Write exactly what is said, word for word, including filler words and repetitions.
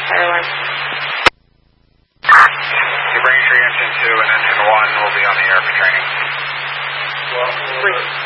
Airline. You bring your engine two and engine one will be on the air for training. Three.